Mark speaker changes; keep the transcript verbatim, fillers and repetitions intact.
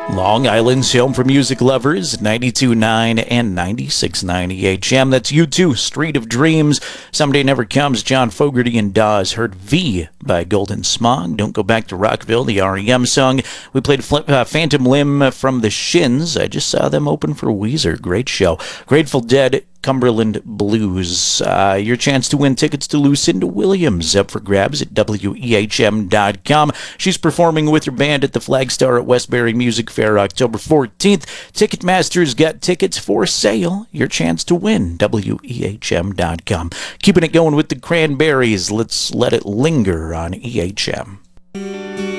Speaker 1: Long Island's home for music lovers, ninety-two point nine and ninety-six point nine E H M. That's U two, Street of Dreams. Someday Never Comes, John Fogerty and Dawes. Heard V by Golden Smog. Don't Go Back to Rockville, the R E M song. We played uh, Phantom Limb from the Shins. I just saw them open for Weezer. Great show. Grateful Dead, Cumberland Blues. Uh, your chance to win tickets to Lucinda Williams up for grabs at W E H M dot com. She's performing with her band at the Flagstar at Westbury Music Fair October fourteenth. Ticketmaster's got tickets for sale. Your chance to win, W E H M dot com. Keeping it going with the Cranberries. Let's Let It Linger on E H M.